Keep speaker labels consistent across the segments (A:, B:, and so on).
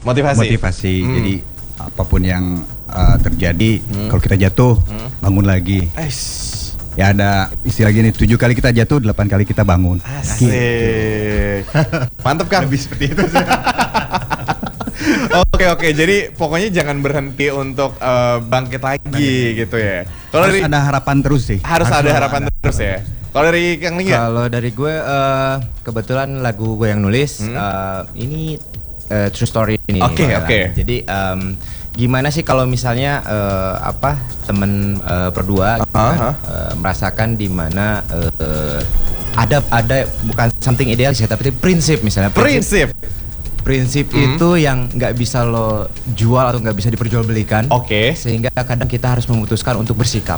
A: Motivasi. Jadi apapun yang terjadi, kalau kita jatuh, bangun lagi. Ya ada istilah gini, 7 kali kita jatuh, 8 kali kita bangun.
B: Asik. Mantep Kang.
A: Lebih seperti itu sih.
B: Oke. Jadi pokoknya jangan berhenti untuk bangkit lagi gitu ya. Kalau
A: Harus ada harapan terus sih.
B: Harus ada harapan terus ya. Kalau dari Kang Lingga?
C: Kalau dari gue kebetulan lagu gue yang nulis ini true story ini.
B: Oke.
C: Jadi gimana sih kalau misalnya temen berdua merasakan di mana ada bukan something ideal sih, tapi prinsip misalnya. Prinsip itu yang nggak bisa lo jual atau nggak bisa diperjualbelikan. Sehingga kadang kita harus memutuskan untuk bersikap.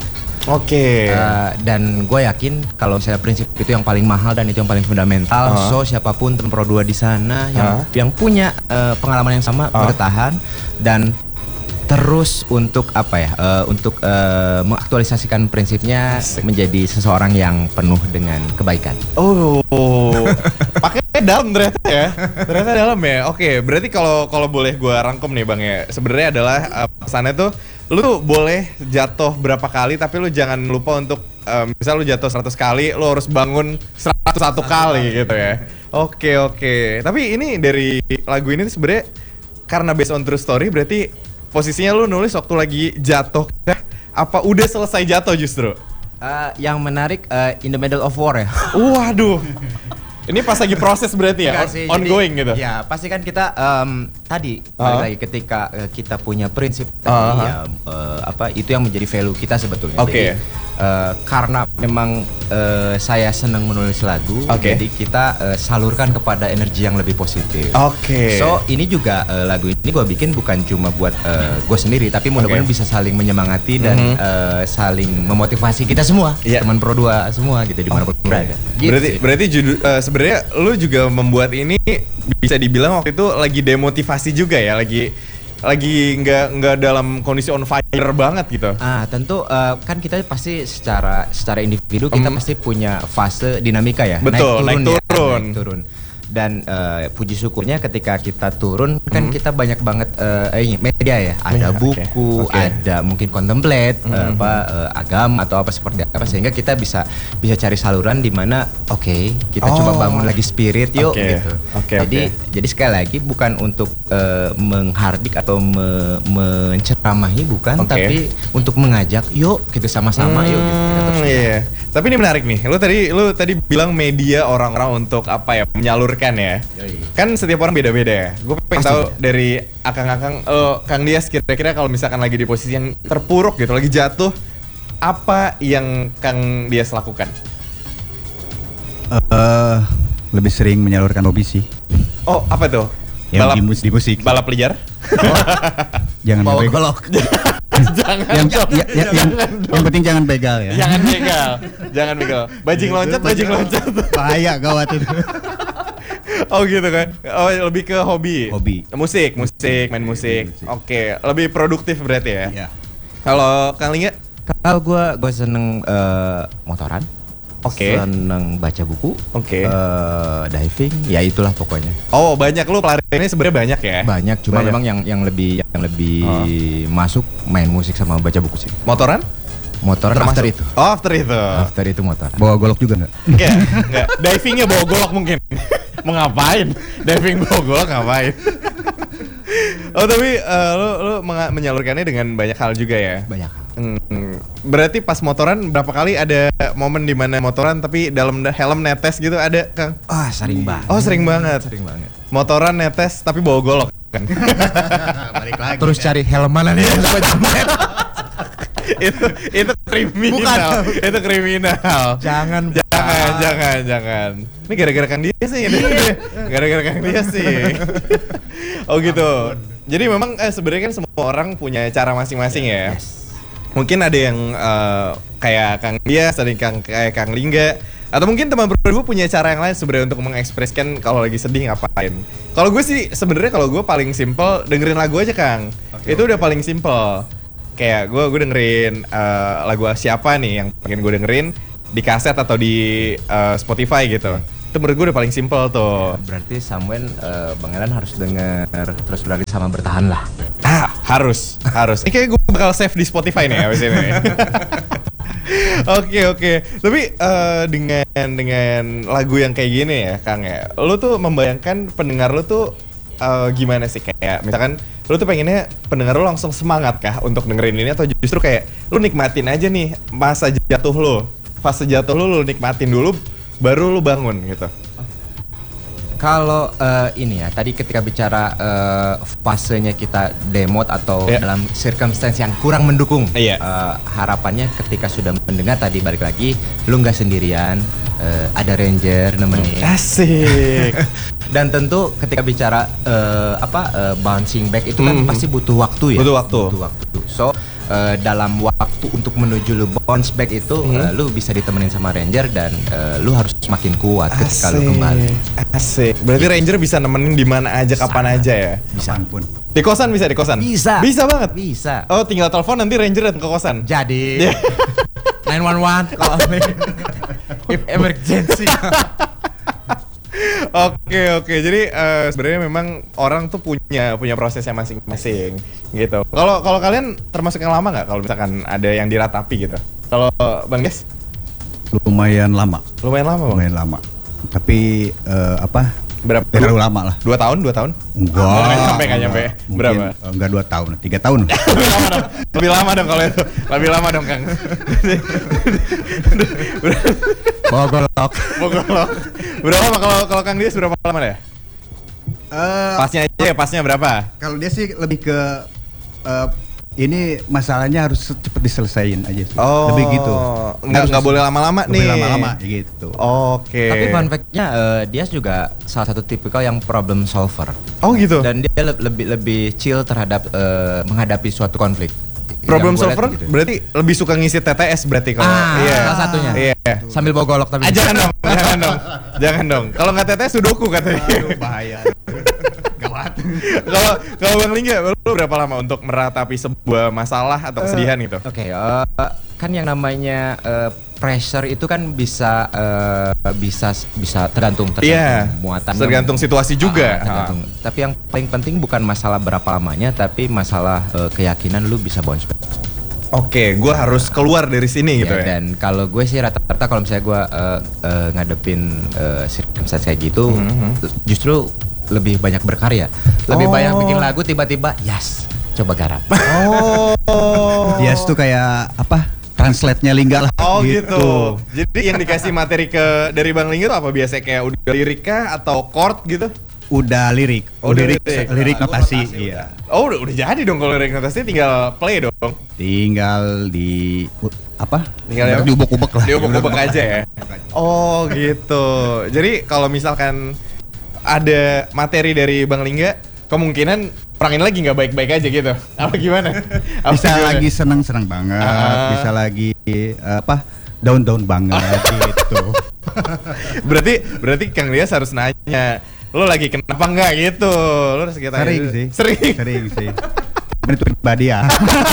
C: Dan gue yakin kalau misalnya prinsip itu yang paling mahal dan itu yang paling fundamental. So siapapun teman Pro 2 di sana yang punya pengalaman yang sama bertahan dan terus untuk mengaktualisasikan prinsipnya menjadi seseorang yang penuh dengan kebaikan.
B: Pakai dalam ternyata ya. Ternyata dalam ya. Oke, berarti kalau boleh gue rangkum nih Bang ya. Sebenarnya adalah pesannya tuh lu tuh boleh jatuh berapa kali tapi lu jangan lupa untuk misal lu jatuh 100 kali, lu harus bangun 101 kali gitu ya. Oke. Tapi ini dari lagu ini sebenarnya karena based on true story, berarti posisinya lu nulis waktu lagi jatuh, apa udah selesai jatuh justru?
C: Yang menarik in the middle of war ya.
B: Waduh. Ini pas lagi proses berarti ya? Ongoing
C: jadi,
B: gitu?
C: Ya pasti kan kita tadi balik lagi ketika kita punya prinsip tadi itu yang menjadi value kita sebetulnya. Jadi, karena memang saya senang menulis lagu, jadi kita salurkan kepada energi yang lebih positif. So ini juga lagu ini gue bikin bukan cuma buat gue sendiri, tapi mudah-mudahan bisa saling menyemangati dan saling memotivasi kita semua, teman Pro 2 semua gitu dimanapun berada. Gitu
B: berarti sebenarnya lu juga membuat ini bisa dibilang waktu itu lagi demotivasi juga ya, lagi nggak dalam kondisi on fire banget gitu.
C: Tentu kan kita pasti secara individu kita pasti punya fase dinamika ya.
B: Betul, naik
C: turun. Dan puji syukurnya ketika kita turun kan kita banyak banget media ya, ada buku, ada mungkin kontemplate agama atau apa seperti apa, sehingga kita bisa cari saluran di mana kita coba bangun lagi spirit yuk gitu. Jadi sekali lagi bukan untuk menghardik atau menceramahi, bukan, tapi untuk mengajak yuk kita sama-sama yuk gitu.
B: Tapi ini menarik nih. Lu tadi bilang media orang-orang untuk menyalurkan ya. Kan setiap orang beda-beda ya. Gue pengen tahu dari akang-akang, Kang Dias, kira-kira kalau misalkan lagi di posisi yang terpuruk gitu, lagi jatuh, apa yang Kang Dias lakukan?
A: Lebih sering menyalurkan hobi sih.
B: Apa tuh?
A: Di musik.
B: Balap liar?
A: Jangan
C: bawa golok.
A: Yang penting jangan begal ya.
B: Jangan begal. Bajing loncat.
A: Bahaya gawat itu.
B: Gitu kan. Lebih ke hobi. Musik, main musik. Oke, lebih produktif berarti ya.
A: Iya.
B: Kalau Kang Lingga?
C: Kalau gue seneng motoran. Seneng baca buku. Diving, ya itulah pokoknya.
B: Banyak lu pelariannya sebenarnya banyak ya?
C: Banyak, cuma memang yang lebih masuk main musik sama baca buku sih.
B: Motoran
C: After itu. After itu motor.
A: Bawa golok juga enggak?
B: Enggak. Divingnya bawa golok mungkin. Mau ngapain? Diving bawa golok ngapain? Tapi lu menyalurkannya dengan banyak hal juga ya?
C: Banyak hal.
B: Berarti pas motoran berapa kali ada momen di mana motoran tapi dalam helm netes gitu ada, Kang?
C: Sering banget.
B: Sering banget. Motoran netes tapi bawa golok kan?
A: Balik lagi.
C: Terus cari helm mana nih yang dapat jempret?
B: itu kriminal. Itu kriminal.
C: Jangan.
B: Ini gara-gara Kang Dias sih. Gara-gara Kang Dias sih. Gitu. Jadi memang sebenarnya kan semua orang punya cara masing-masing ya. Mungkin ada yang kayak Kang Dias, ada yang kayak Kang Lingga, atau mungkin teman berdua punya cara yang lain sebenarnya untuk mengekspresikan kalau lagi sedih ngapain. Kalau gue sih sebenarnya kalau gue paling simple dengerin lagu aja, Kang. Itu udah paling simple. Kayak gue dengerin lagu siapa nih yang pengen gue dengerin di kaset atau di Spotify gitu. Itu menurut gue udah paling simpel tuh.
C: Berarti Samwen Bang Elan harus denger terus berlari sama bertahan lah.
B: Harus. Ini kayak gue bakal save di Spotify nih abis ini. Oke. Tapi dengan lagu yang kayak gini ya, Kang ya, lu tuh membayangkan pendengar lu tuh gimana sih? Kayak misalkan lu tuh pengennya pendengar lu langsung semangat kah untuk dengerin ini, atau justru kayak lu nikmatin aja nih masa jatuh lu, fase jatuh lu nikmatin dulu, baru lu bangun gitu.
C: Kalau ini ya, tadi ketika bicara fasenya kita demot atau dalam circumstance yang kurang mendukung, harapannya ketika sudah mendengar tadi balik lagi, lu nggak sendirian, ada ranger nemenin.
B: Asik.
C: Dan tentu ketika bicara bouncing back itu kan pasti butuh waktu ya. Butuh waktu. So dalam waktu untuk menuju lu bounce back itu lu bisa ditemenin sama ranger dan lu harus semakin kuat ketika lu kembali.
B: Asik. Berarti ranger bisa nemenin di mana aja, kapan aja ya?
A: Bisa pun.
B: Di kosan bisa, di kosan? Bisa banget?
C: Bisa.
B: Oh, tinggal telepon nanti ranger datang ke kosan?
C: Jadi 911 kalau if emergency.
B: Oke. Jadi sebenarnya memang orang tuh punya prosesnya masing-masing gitu. Kalau kalian termasuk yang lama nggak? Kalau misalkan ada yang diratapi gitu. Kalau Bang Des?
A: Lumayan lama.
B: Lumayan lama.
A: Tapi
B: berapa?
A: Terlalu lama lah.
B: 2 tahun?
A: Enggak.
B: Nggak nyampe. Berapa?
A: Enggak 2 tahun, 3 tahun.
B: Lebih lama dong kalau itu. Lebih lama dong, Kang.
C: Bogolok.
B: Berapa lama kalau Kang Dias berapa lama ya? Pasnya berapa?
A: Kalau dia sih lebih ke ini masalahnya harus cepat diselesain aja sih. Lebih gitu.
B: Nggak boleh lama-lama nih.
A: Lama-lama gitu.
B: Oke.
C: Tapi fun fact-nya dia juga salah satu tipikal yang problem solver.
B: Oh gitu.
C: Dan dia lebih chill terhadap menghadapi suatu konflik.
B: Problem solver gitu. Berarti lebih suka ngisi TTS berarti kalau.
C: Salah satunya.
B: Iya.
C: Sambil bogolok tapi.
B: Jangan dong. Kalau nggak TTS sudoku katanya.
A: Aduh, bahaya. Gawat.
B: Kalau Bang Lingga, lu berapa lama untuk meratapi sebuah masalah atau kesedihan gitu?
C: Oke, kan yang namanya pressure itu kan bisa tergantung muatan,
B: tergantung situasi juga.
C: Tergantung. Tapi yang paling penting bukan masalah berapa lamanya, tapi masalah keyakinan lu bisa bounce back.
B: Oke, gue harus keluar dari sini gitu ya.
C: Dan kalau gue sih rata-rata kalau misalnya gue ngadepin circumstance kayak gitu, justru lebih banyak berkarya, lebih banyak bikin lagu, tiba-tiba coba garap.
A: Yes tuh kayak apa? Translate-nya Lingga lah.
B: Gitu. Jadi yang dikasih materi dari Bang Lingga itu apa biasanya, kayak udah lirik kah atau chord gitu?
A: Udah lirik. Lirik notasi. Iya.
B: Oh, udah jadi dong kalau lirik notasi, tinggal play dong.
A: Tinggal di
B: Tinggal
A: diubek-ubek lah.
B: Diubek-ubek aja ya. Oh, gitu. Jadi kalau misalkan ada materi dari Bang Lingga, kemungkinan perangin lagi nggak baik-baik aja gitu. Apa gimana?
A: Bisa lagi senang-senang banget, bisa lagi down-down banget gitu.
B: Berarti Kang Dias harus nanya, lo lagi kenapa enggak gitu? Lo harus kita
A: Sering sih. Itu pribadi ya.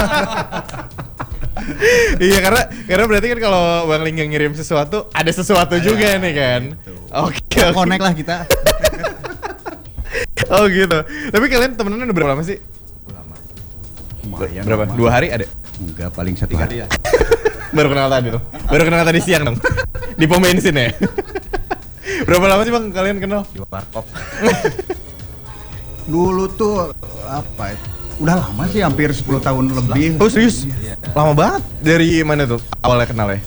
B: Iya, karena berarti kan kalau Bang Lingga ngirim sesuatu, ada sesuatu juga nih kan.
A: Gitu.
B: Oke.
A: Connect lah kita.
B: Oh gitu. Tapi kalian temenan udah berapa lama sih?
A: Lama.
B: Berapa? 2 hari ada?
A: Enggak, paling 1 hari.
B: Baru kenal tadi tuh. Baru kenal tadi siang dong. Di pom bensin ya. Berapa lama sih Bang kalian kenal?
C: Di warkop.
A: Dulu tuh udah lama sih, hampir 10 tahun lebih.
B: Oh serius? Lama banget. Dari mana tuh awalnya kenal ya?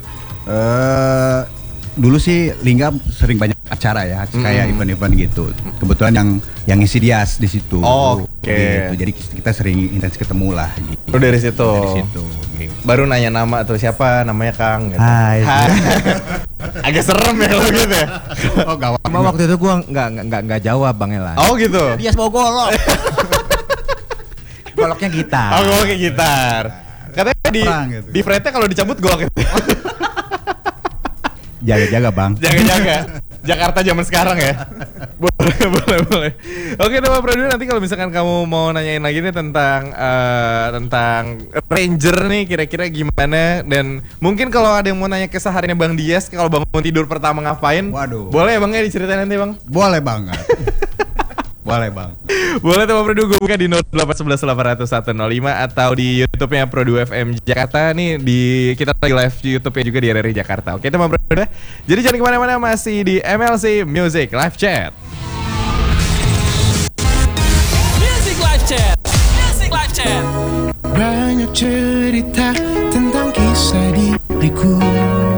A: Dulu sih Lingga sering banyak acara ya, kayak event-event gitu. Kebetulan yang ngisi Dias di situ.
B: Oke.
A: Gitu. Jadi kita sering intens ketemu lah gitu.
B: Dari situ.
A: Gitu.
B: Baru nanya nama tuh, siapa namanya Kang gitu.
A: Hai.
B: Agak serem ya kalau gitu ya.
A: Oh, gawat.
C: Cuma waktu itu gua nggak jawab Bang Elan.
B: Oh gitu.
C: Dia bogolok. Goloknya gitar.
B: Oh, goloknya gitar. Katanya di fretnya kalau dicabut golok gitu.
A: Jaga-jaga Bang.
B: Jaga-jaga. Jakarta zaman sekarang ya. boleh. Oke, Teman Pro 2, nanti kalau misalkan kamu mau nanyain lagi nih tentang Ranger nih kira-kira gimana, dan mungkin kalau ada yang mau nanya kesehariannya Bang Dias kalau bangun tidur pertama ngapain?
A: Waduh.
B: Boleh ya Bang ya diceritain nanti Bang?
A: Boleh banget. Boleh bang.
B: Boleh Teman Pro 2, gue buka di 0811 800 105 atau di YouTube-nya Pro 2 FM Jakarta. Nih kita lagi live di YouTube-nya juga di RRI Jakarta. Oke Teman Pro 2. Jadi jangan kemana-mana, masih di MLC Music Live Chat.
D: Music Live Chat.